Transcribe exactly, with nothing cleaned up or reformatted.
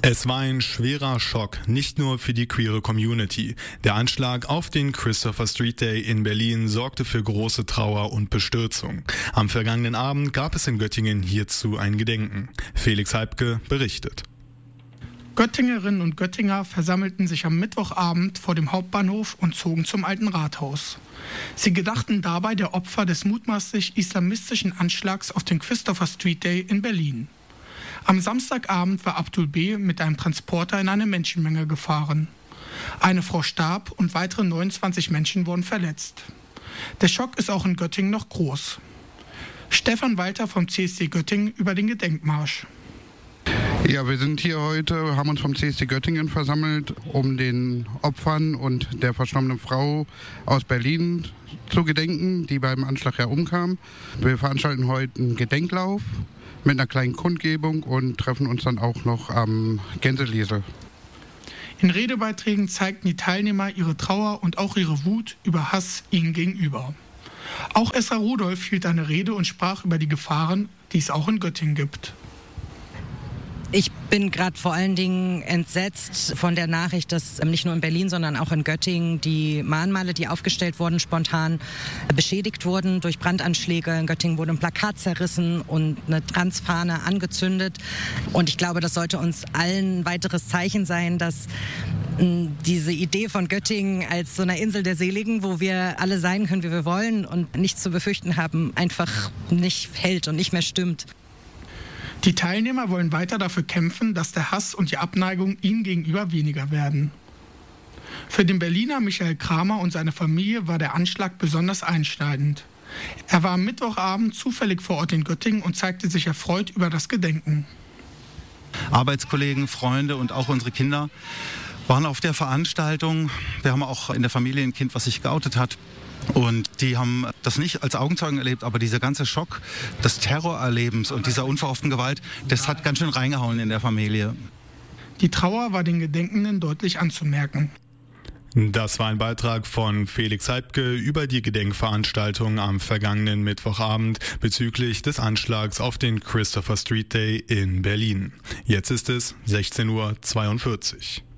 Es war ein schwerer Schock, nicht nur für die queere Community. Der Anschlag auf den Christopher Street Day in Berlin sorgte für große Trauer und Bestürzung. Am vergangenen Abend gab es in Göttingen hierzu ein Gedenken. Felix Heibke berichtet. Göttingerinnen und Göttinger versammelten sich am Mittwochabend vor dem Hauptbahnhof und zogen zum Alten Rathaus. Sie gedachten dabei der Opfer des mutmaßlich islamistischen Anschlags auf den Christopher Street Day in Berlin. Am Samstagabend war Abdul B. mit einem Transporter in eine Menschenmenge gefahren. Eine Frau starb und weitere neunundzwanzig Menschen wurden verletzt. Der Schock ist auch in Göttingen noch groß. Stefan Walter vom C S D Göttingen über den Gedenkmarsch. Ja, wir sind hier heute, haben uns vom C S D Göttingen versammelt, um den Opfern und der verstorbenen Frau aus Berlin zu gedenken, die beim Anschlag ja umkam. Wir veranstalten heute einen Gedenklauf mit einer kleinen Kundgebung und treffen uns dann auch noch am Gänseliesel. In Redebeiträgen zeigten die Teilnehmer ihre Trauer und auch ihre Wut über Hass ihnen gegenüber. Auch Esra Rudolph hielt eine Rede und sprach über die Gefahren, die es auch in Göttingen gibt. Ich bin gerade vor allen Dingen entsetzt von der Nachricht, dass nicht nur in Berlin, sondern auch in Göttingen die Mahnmale, die aufgestellt wurden, spontan beschädigt wurden durch Brandanschläge. In Göttingen wurde ein Plakat zerrissen und eine Transfahne angezündet. Und ich glaube, das sollte uns allen ein weiteres Zeichen sein, dass diese Idee von Göttingen als so einer Insel der Seligen, wo wir alle sein können, wie wir wollen und nichts zu befürchten haben, einfach nicht hält und nicht mehr stimmt. Die Teilnehmer wollen weiter dafür kämpfen, dass der Hass und die Abneigung ihnen gegenüber weniger werden. Für den Berliner Michael Kramer und seine Familie war der Anschlag besonders einschneidend. Er war am Mittwochabend zufällig vor Ort in Göttingen und zeigte sich erfreut über das Gedenken. Arbeitskollegen, Freunde und auch unsere Kinder waren auf der Veranstaltung. Wir haben auch in der Familie ein Kind, was sich geoutet hat. Und die haben das nicht als Augenzeugen erlebt, aber dieser ganze Schock des Terrorerlebens und dieser unverhofften Gewalt, das hat ganz schön reingehauen in der Familie. Die Trauer war den Gedenkenden deutlich anzumerken. Das war ein Beitrag von Felix Heibke über die Gedenkveranstaltung am vergangenen Mittwochabend bezüglich des Anschlags auf den Christopher Street Day in Berlin. Jetzt ist es sechzehn Uhr zweiundvierzig.